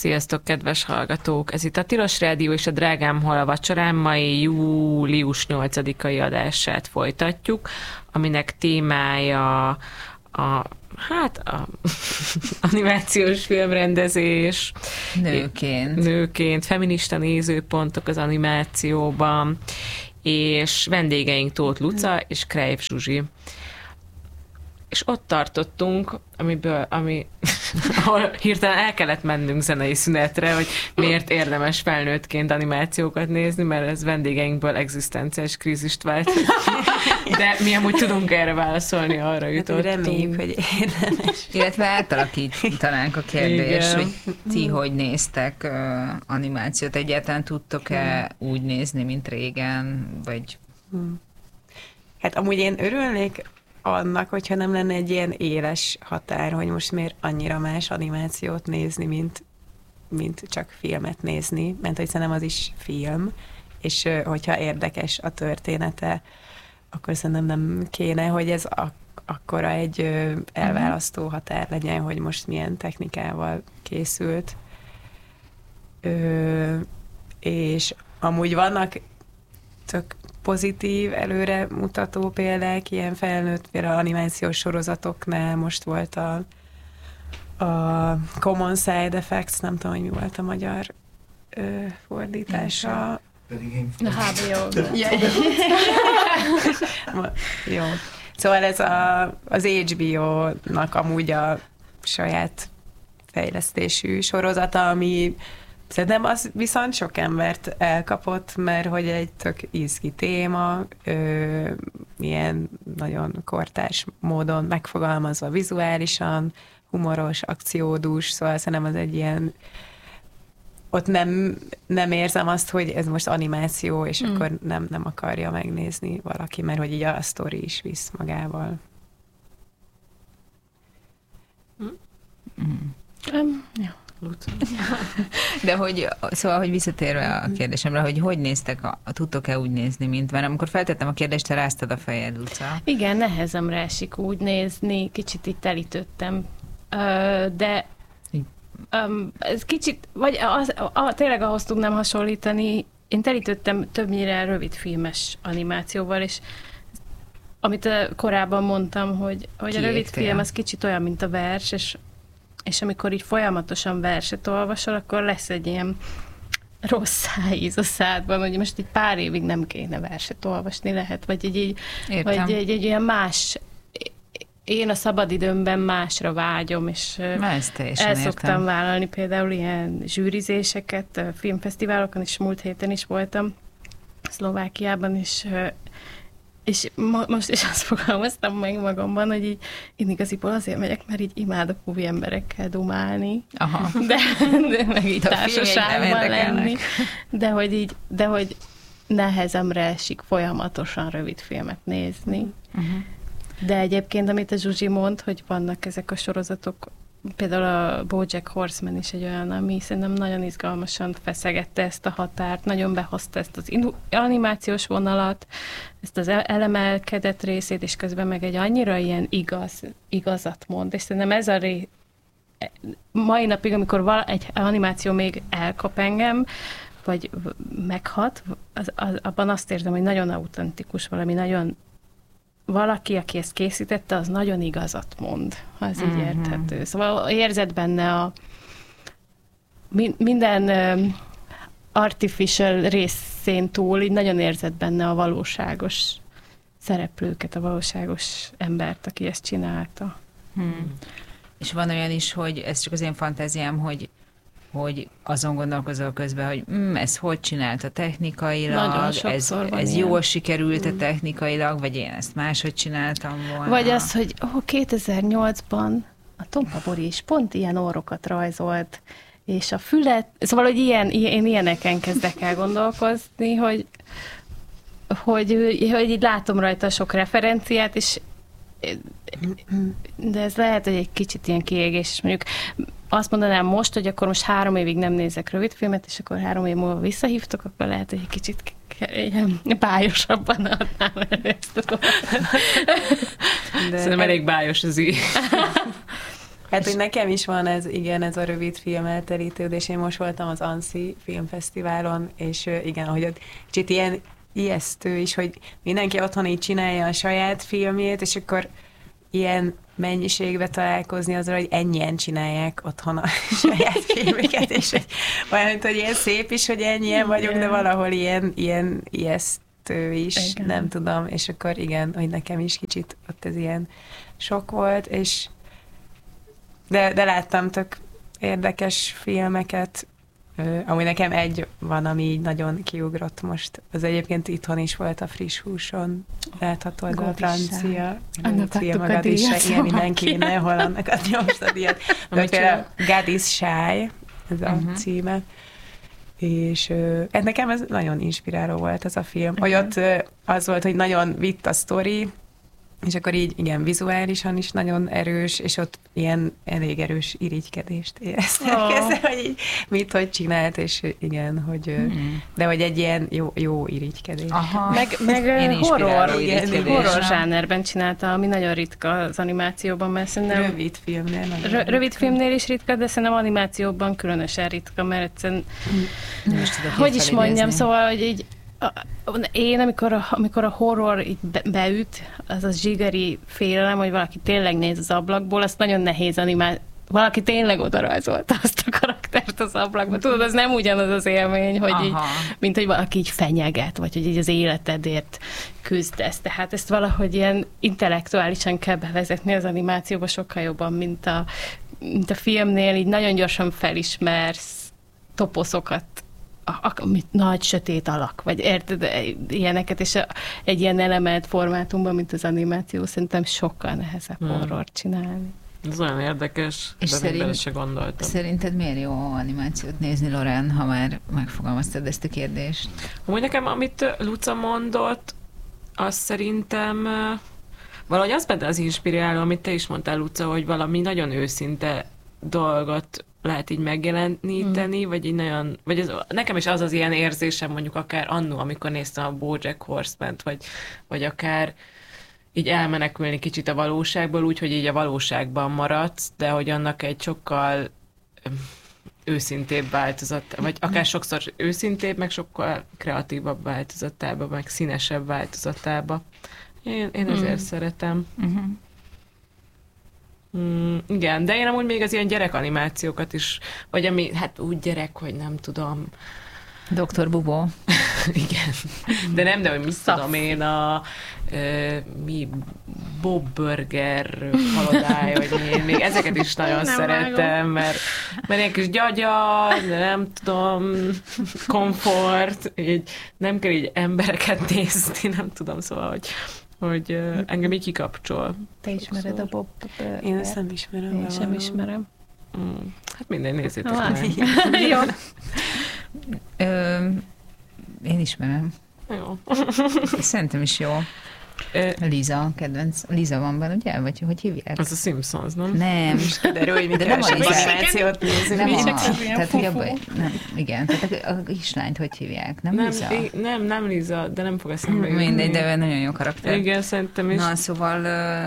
Sziasztok, kedves hallgatók! Ez itt a Tilos Rádió és a Drágám hol a vacsorám mai július 8-ai adását folytatjuk, aminek témája a animációs filmrendezés. Nőként, feminista nézőpontok az animációban, és vendégeink Tóth Luca és Krejf Zsuzsi. És ott tartottunk, ahol hirtelen el kellett mennünk zenei szünetre, hogy miért érdemes felnőttként animációkat nézni, mert ez vendégeinkből egzisztenciális krízist vált. De mi amúgy tudunk erre válaszolni, arra jutottunk. Hát, reméljük, hogy érdemes. Illetve átalakítanánk a kérdést, hogy ti hogy néztek animációt? Egyáltalán tudtok-e úgy nézni, mint régen? Vagy... Hát amúgy én örülnék annak, hogyha nem lenne egy ilyen éles határ, hogy most miért annyira más animációt nézni, mint csak filmet nézni, mert hogy szerintem az is film, és hogyha érdekes a története, akkor szerintem nem kéne, hogy ez akkora egy elválasztó határ legyen, hogy most milyen technikával készült. És amúgy vannak tök pozitív, előre mutató példák, ilyen felnőtt, például animációs sorozatoknál most volt a Common Side Effects, nem tudom, hogy mi volt a magyar fordítása. A HBO. Jó. Szóval ez az HBO-nak amúgy a saját fejlesztésű sorozata, ami szerintem az viszont sok embert elkapott, mert hogy egy tök izgi téma, ilyen nagyon kortárs módon megfogalmazva vizuálisan, humoros, akciódús, szóval szerintem az egy ilyen, ott nem érzem azt, hogy ez most animáció, és akkor nem akarja megnézni valaki, mert hogy így a sztori is visz magával. Ja. De hogy visszatérve a kérdésemre, hogy néztek, tudtok-e úgy nézni, mint mert amikor feltettem a kérdést, te ráztad a fejed, Luca. Igen, nehezemre esik úgy nézni, kicsit itt telítődtem, de ez kicsit, vagy tényleg ahhoz tudnám hasonlítani, én telítődtem többnyire rövidfilmes animációval, és amit korábban mondtam, hogy a rövidfilm az kicsit olyan, mint a vers, és amikor így folyamatosan verset olvasol, akkor lesz egy ilyen rossz szájíz a szádban, hogy most egy pár évig nem kéne verset olvasni, lehet, vagy egy ilyen más, én a szabadidőmben másra vágyom, és el szoktam vállalni például ilyen zsűrizéseket, filmfesztiválokon, és múlt héten is voltam Szlovákiában, és most is azt fogalmaztam meg magamban, hogy így én igaziból azért megyek, mert így imádok új emberekkel dumálni, de meg így társaságban lenni, de hogy nehezemre esik folyamatosan rövid filmet nézni. De egyébként, amit a Zsuzsi mond, hogy vannak ezek a sorozatok, például a BoJack Horseman is egy olyan, ami szerintem nagyon izgalmasan feszegette ezt a határt, nagyon behozta ezt az animációs vonalat, ezt az elemelkedett részét, és közben meg egy annyira ilyen igazat mond, és szerintem ez a mai napig, amikor egy animáció még elkap engem, vagy meghat, abban azt érzem, hogy nagyon autentikus, valami nagyon valaki, aki ezt készítette, az nagyon igazat mond, ha ez így érthető. Szóval érzed benne minden artificial részén túl, így nagyon érzed benne a valóságos szereplőket, a valóságos embert, aki ezt csinálta. És van olyan is, hogy ez csak az én fantáziám, hogy azon gondolkozol közben, hogy ez hogy csinálta technikailag, ez jól sikerült technikailag, vagy én ezt máshogy csináltam volna. Vagy az, hogy 2008-ban a Tompa Bori is pont ilyen orrokat rajzolt, és a fület, szóval, hogy én ilyeneken kezdek el gondolkozni, hogy így látom rajta sok referenciát, és de ez lehet, hogy egy kicsit ilyen kiégés, és mondjuk azt mondanám most, hogy akkor most 3 évig nem nézek rövidfilmet, és akkor 3 év múlva visszahívtok, akkor lehet, hogy egy kicsit ilyen bájosabban adnám ezt. Szerintem elég bájos az így. Hát, hogy nekem is van ez, igen, ez a rövid film elterítődés. Én most voltam az Annecy Filmfesztiválon, és igen, hogy ott kicsit ilyen ijesztő is, hogy mindenki otthon így csinálja a saját filmjét, és akkor ilyen mennyiségbe találkozni azzal, hogy ennyien csinálják otthon a saját filmeket, és olyan, hogy ilyen szép is, hogy ennyien vagyunk, de valahol ilyen ijesztő is, igen. Nem tudom, és akkor igen, hogy nekem is kicsit ott ez ilyen sok volt, és de láttam tök érdekes filmeket. Amúgy nekem egy van, ami így nagyon kiugrott most. Az egyébként itthon is volt a Friss Húson. Látható az a francia. Annak adtuk a díjat. Ilyen mindenki mindenhol annak adja most a díjat. De például God is Shy, ez a címe. És nekem ez nagyon inspiráló volt ez a film. Hogy ott az volt, hogy nagyon vitt a sztori, és akkor így, igen, vizuálisan is nagyon erős, és ott ilyen elég erős irigykedést éreztem, hogy így hogy csinált, és igen, hogy de hogy egy ilyen jó irigykedés. Aha. Meg horror zsánerben csinálta, ami nagyon ritka az animációban, mert szerintem... Rövid filmnél is ritka, de szerintem animációban különösen ritka, mert egyszerűen... Hogy is mondjam, szóval, hogy így én, amikor a horror így beüt, az a zsigeri félelem, hogy valaki tényleg néz az ablakból, azt nagyon nehéz animálni. Valaki tényleg odarajzolta azt a karaktert az ablakba. Tudod, az nem ugyanaz az élmény, hogy így, mint hogy valaki így fenyeget, vagy hogy így az életedért küzdesz. Tehát ezt valahogy ilyen intellektuálisan kell bevezetni az animációba sokkal jobban, mint a filmnél. Így nagyon gyorsan felismersz toposzokat, nagy sötét alak, vagy érted, ilyeneket, és egy ilyen elemelt formátumban, mint az animáció, szerintem sokkal nehezebb horror csinálni. Ez olyan érdekes, és de bele se gondoltam. Szerinted miért jó animációt nézni, Loren, ha már megfogalmaztad ezt a kérdést? Amúgy nekem, amit Luca mondott, az szerintem valahogy az benne az inspiráló, amit te is mondtál, Luca, hogy valami nagyon őszinte dolgot lehet így megjeleníteni, vagy így nagyon, vagy ez, nekem is az ilyen érzésem, mondjuk akár annó, amikor néztem a BoJack Horseman-t, vagy akár így elmenekülni kicsit a valóságból, úgyhogy így a valóságban maradsz, de hogy annak egy sokkal őszintébb változat, vagy akár sokszor őszintébb, meg sokkal kreatívabb változatába, meg színesebb változatába. Én ezért szeretem. Igen, de én amúgy még az ilyen gyerekanimációkat is, vagy ami, hát úgy gyerek, hogy nem tudom. Dr. Bubó. Igen. De hogy mit tudom én, Bob Burger halodály, vagy még ezeket is nagyon szeretem, mert ilyen kis gyagya, de nem tudom, komfort, így nem kell így embereket nézni, nem tudom, szóval, hogy engem így kikapcsol. Te ismered a Bob Burger? Én ezt nem ismerem. Én sem ismerem. Hát minden nézzétek meg. Jó. Én ismerem. Jó. Szerintem is jó. Liza, kedvenc. Liza van benne, ugye? Vagy hogy hívják? Az a Simpsons, nem? Nem. De nem a animációt nézzük. Nem tehát, hogy nem, igen, tehát a kislányt hogy hívják? Nem Liza? Nem Liza, de nem fog eszembe jutni. Mindegy, de nagyon jó karakter. Igen, szerintem is. Na, szóval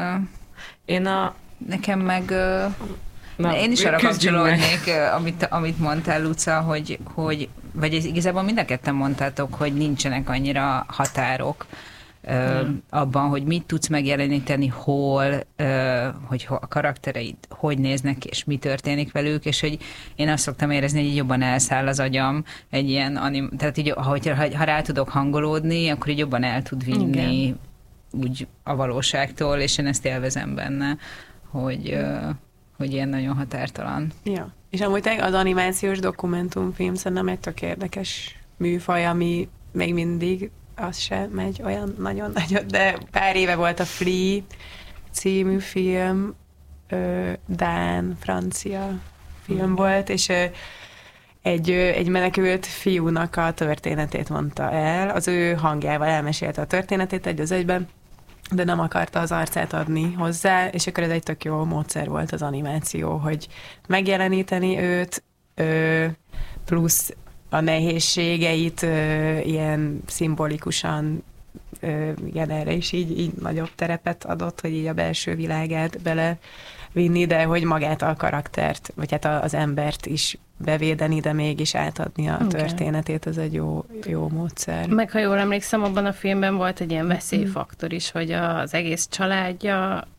nekem meg... én is arra kapcsolódnék, amit mondtál, Luca, hogy vagy igazából mind a ketten mondtátok, hogy nincsenek annyira határok abban, hogy mit tudsz megjeleníteni, hol, hogy a karaktereid hogy néznek, és mi történik velük, és hogy én azt szoktam érezni, hogy így jobban elszáll az agyam egy ilyen tehát így, ha rá tudok hangolódni, akkor így jobban el tud vinni igen. Úgy a valóságtól, és én ezt élvezem benne, hogy ilyen nagyon határtalan. Ja, és amúgy az animációs dokumentumfilm szerintem egy tök érdekes műfaj, ami még mindig az sem megy olyan nagyon-nagyon, de pár éve volt a Flea című film, dán, francia film volt, és egy menekült fiúnak a történetét mondta el, az ő hangjával elmesélte a történetét egy az egyben, de nem akarta az arcát adni hozzá, és akkor ez egy tök jó módszer volt az animáció, hogy megjeleníteni őt, plusz a nehézségeit ilyen szimbolikusan, igen, erre is így nagyobb terepet adott, hogy így a belső világát bele vinni, de hogy magát a karaktert, vagy hát az embert is bevédeni, de mégis átadni a történetét, ez egy jó módszer. Meg ha jól emlékszem, abban a filmben volt egy ilyen veszélyfaktor is, hogy az egész családja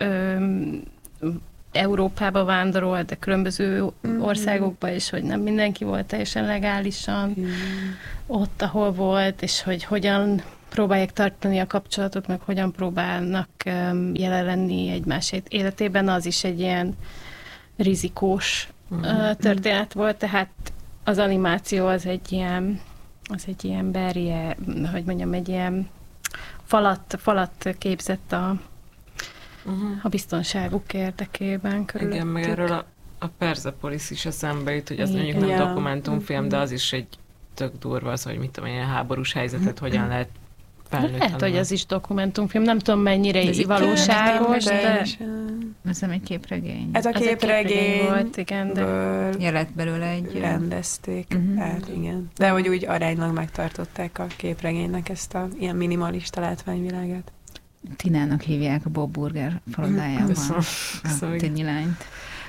Európába vándorolt, de különböző országokba, és hogy nem mindenki volt teljesen legálisan ott, ahol volt, és hogy hogyan próbálják tartani a kapcsolatot, meg hogyan próbálnak jelen lenni egymás életében, az is egy ilyen rizikós történet volt, tehát az animáció az egy ilyen barrier, hogy mondjam, egy ilyen falat képzett a biztonságuk érdekében körülöttük. Igen, meg erről a Persepolis is eszembe jut, hogy az mondjuk nem dokumentumfilm, de az is egy tök durva az, hogy mit tudom, ilyen háborús helyzetet hogyan lehet felnőtt. Lehet, hogy az is dokumentumfilm, nem tudom mennyire valóságos, de... Ez nem egy képregény. Ez a képregény volt, igen, de... lett belőle egy... Rendezték, hát igen. De hogy úgy aránylag megtartották a képregénynek ezt a ilyen minimalista látványvilágát. Tinának hívják a Bob Burger falodájában. A tényilányt.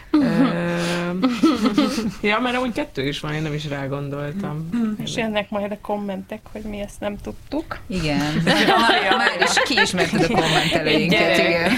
Ja, mert amúgy 2 is van, én nem is rá gondoltam. És jönnek majd a kommentek, hogy mi ezt nem tudtuk. Igen. Már is kiismerted a kommentelőinket, igen.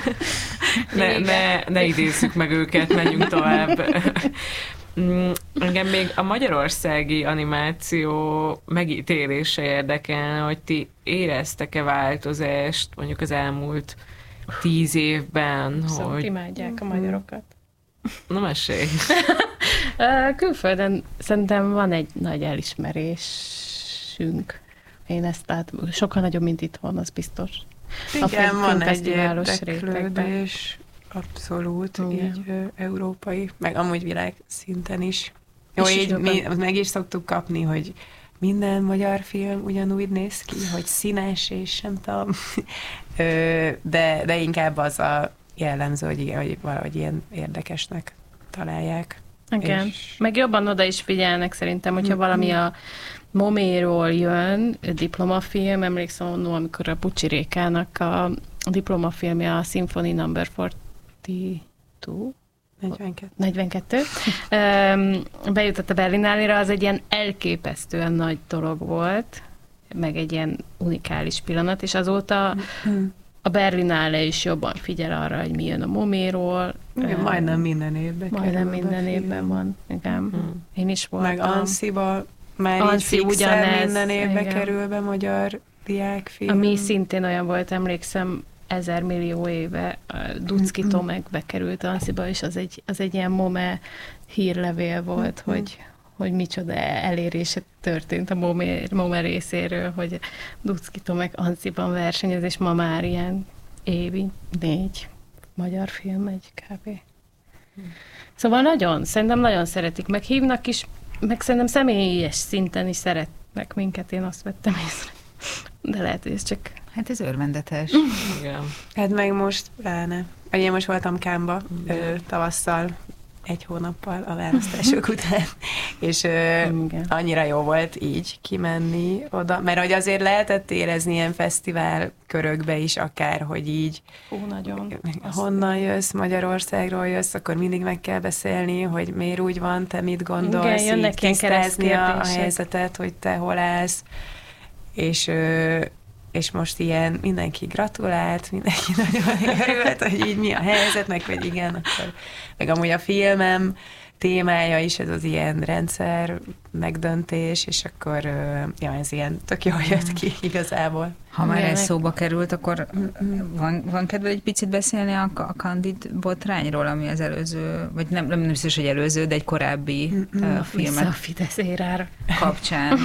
Ne idézzük meg őket, menjünk tovább. Engem még a magyarországi animáció megítélése érdekelne, hogy ti éreztek-e változást mondjuk az elmúlt 10 évben, Viszont hogy... imádják a magyarokat. Na, mesélj! Külföldön szerintem van egy nagy elismerésünk. Én ezt látom, sokkal nagyobb, mint itthon, az biztos. Igen, van egy érdeklődés, abszolút, így európai, meg amúgy világszinten is. Jó, így mi meg is szoktuk kapni, hogy minden magyar film ugyanúgy néz ki, hogy színes, és nem tudom. De inkább az a jellemző, hogy valahogy ilyen érdekesnek találják. Igen, meg jobban oda is figyelnek szerintem, hogyha valami a Moméról jön, diplomafilm, emlékszem annól, amikor a Pucsi Rékának a diplomafilmje a Symphony No. 42. Bejutott a Berlinálira, az egy ilyen elképesztően nagy dolog volt, meg egy ilyen unikális pillanat, és azóta a Berlinale is jobban figyel arra, hogy mi jön a Moméról. Majdnem minden évben. Majdnem minden évben van, igen. Én is voltam. Meg Ansziba már így fixen minden évben kerül be magyar diákfilm. Ami szintén olyan volt, emlékszem, 1000 millió éve Ducki Tomek bekerült Ansziba, és az egy ilyen Mome hírlevél volt, hogy micsoda elérése történt a Mome részéről, hogy Ducki Tomek Ansziban versenyez, és ma már ilyen évi 4 magyar film megy kb. Szóval szerintem nagyon szeretik, meg hívnak is, meg szerintem személyes szinten is szeretnek minket, én azt vettem észre. De lehet, hogy ez csak... Hát ez örvendetes. Igen. Hát meg most pláne. Én most voltam Cannes-ba tavasszal, 1 hónappal a választások után, és annyira jó volt így kimenni oda, mert hogy azért lehetett érezni ilyen fesztivál körökbe is akár, hogy így nagyon. Honnan jössz, Magyarországról jössz, akkor mindig meg kell beszélni, hogy miért úgy van, te mit gondolsz, igen, így tisztázni a helyzetet, hogy te hol állsz, és most ilyen mindenki gratulált, mindenki nagyon örült, hogy így mi a helyzet, meg hogy igen, akkor meg amúgy a filmem témája is ez az ilyen rendszer megdöntés, és akkor ez ilyen tök jól jött ki igazából. Ha már ez szóba került, akkor van kedved egy picit beszélni a Candid botrányról, ami az előző, vagy nem biztos, hogy előző, de egy korábbi filmet a Fidesz érára kapcsán.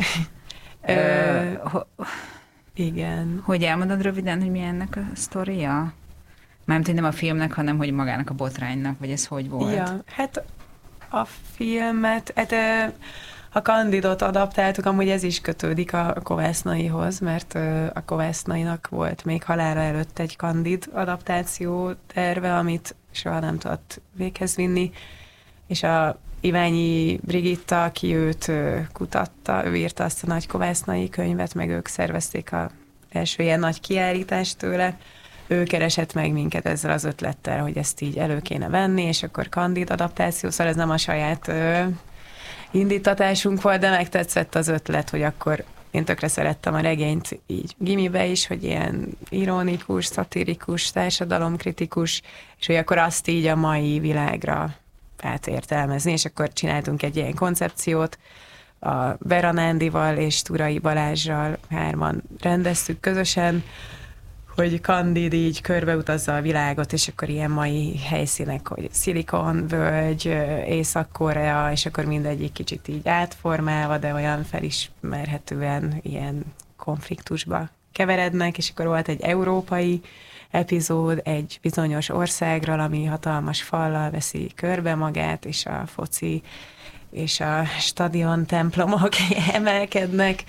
Igen. Hogy elmondod röviden, hogy mi ennek a sztoria? Mármint, hogy nem a filmnek, hanem hogy magának a botránynak, vagy ez hogy volt? Ja, hát a filmet, a Candidot adaptáltuk, amúgy ez is kötődik a Kovásznaihoz, mert a Kovásznainak volt még halála előtt egy Candid adaptáció terve, amit soha nem tudott véghez vinni, és a Iványi Brigitta, aki őt kutatta, ő írta azt a Nagy Kovásznai könyvet, meg ők szervezték az első ilyen nagy kiállítást tőle, ő keresett meg minket ezzel az ötlettel, hogy ezt így elő kéne venni, és akkor Candide adaptáció, szóval ez nem a saját indítatásunk volt, de megtetszett az ötlet, hogy akkor én tökre szerettem a regényt így gimibe is, hogy ilyen ironikus, szatirikus, társadalomkritikus, és hogy akkor azt így a mai világra átértelmezni, és akkor csináltunk egy ilyen koncepciót, a Vera Nándival és Turai Balázsral hárman rendeztük közösen, hogy Candide így körbeutazza a világot, és akkor ilyen mai helyszínek, hogy Szilikonvölgy, Észak-Korea, és akkor mindegyik kicsit így átformálva, de olyan felismerhetően ilyen konfliktusba keverednek, és akkor volt egy európai epizód egy bizonyos országról, ami hatalmas fallal veszi körbe magát, és a foci és a stadion templomok emelkednek.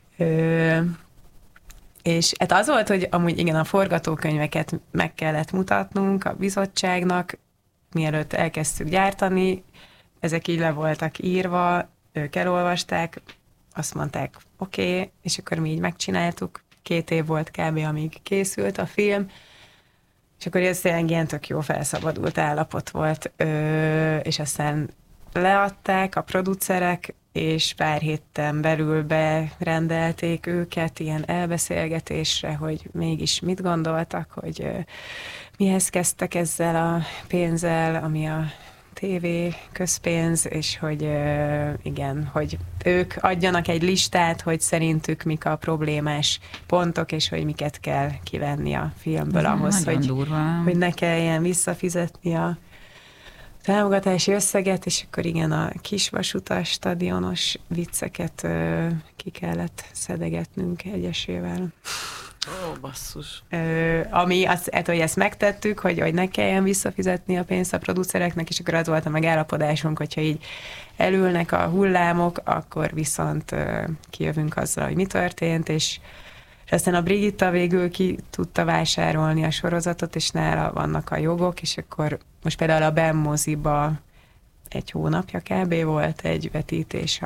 És hát az volt, hogy amúgy igen, a forgatókönyveket meg kellett mutatnunk a bizottságnak, mielőtt elkezdtük gyártani, ezek így le voltak írva, ők elolvasták, azt mondták, oké, és akkor mi így megcsináltuk, 2 év volt kb. Amíg készült a film, és akkor ez tényleg ilyen tök jó felszabadult állapot volt, és aztán leadták a producerek, és pár héten belül berendelték őket ilyen elbeszélgetésre, hogy mégis mit gondoltak, hogy mihez kezdtek ezzel a pénzzel, ami a TV közpénz, és hogy igen, hogy ők adjanak egy listát, hogy szerintük mik a problémás pontok, és hogy miket kell kivenni a filmből ahhoz, hogy ne kelljen visszafizetni a támogatási összeget, és akkor igen, a kisvasutas, stadionos vicceket ki kellett szedegetnünk egyesével. Ó, basszus. Ami azt, hogy ezt megtettük, hogy ne kelljen visszafizetni a pénzt a producereknek, és akkor az volt a megállapodásunk, hogyha így elülnek a hullámok, akkor viszont kijövünk azzal, hogy mi történt, és aztán a Brigitta végül ki tudta vásárolni a sorozatot, és nála vannak a jogok, és akkor most például a BEM moziba 1 hónapja kb. Volt egy vetítés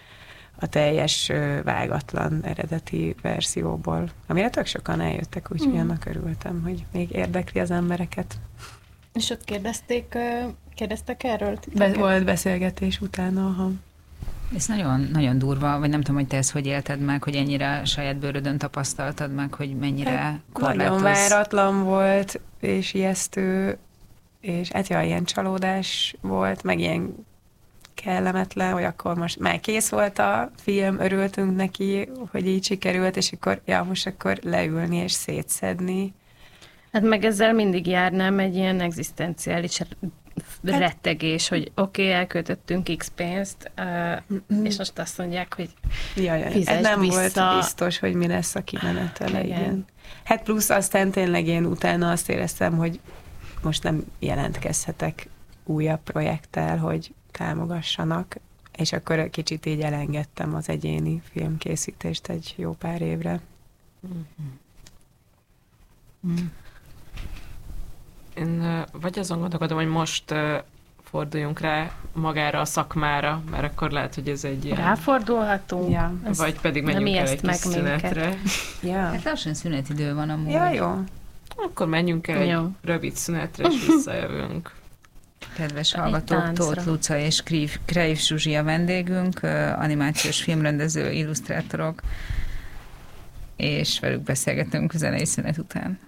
a teljes vágatlan eredeti verzióból, amire tök sokan eljöttek, úgyhogy annak örültem, hogy még érdekli az embereket. És ott kérdeztek erről? Volt beszélgetés utána, aha. Ez nagyon, nagyon durva, vagy nem tudom, hogy te ezt hogy élted meg, hogy ennyire saját bőrödön tapasztaltad meg, hogy mennyire korlátoz. Nagyon váratlan volt, és ijesztő, és hát ilyen csalódás volt, meg ilyen kellemetlen, hogy akkor most már kész volt a film, örültünk neki, hogy így sikerült, és akkor, most akkor leülni és szétszedni. Hát meg ezzel mindig járnám egy ilyen egzisztenciális rettegés, hogy oké, elköltöttünk X pénzt, és most azt mondják, hogy fizesd nem vissza. Volt biztos, hogy mi lesz a kimenetele, igen. Hát plusz aztán tényleg én utána azt éreztem, hogy most nem jelentkezhetek újabb projekttel, hogy támogassanak, és akkor kicsit így elengedtem az egyéni filmkészítést egy jó pár évre. Én vagy azon gondolkodom, hogy most forduljunk rá magára a szakmára, mert akkor lehet, hogy ez egy ilyen... Ráfordulhatunk. Ja. Vagy pedig menjünk el egy kis szünetre. Ja. Hát lassan szünetidő van amúgy. Ja, jó. Akkor menjünk el egy rövid szünetre, és visszajövünk. Kedves hallgatók, Tóth Luca és Kreiff Zsuzsi a vendégünk, animációs filmrendező, illusztrátorok, és velük beszélgetünk zenei szünet után.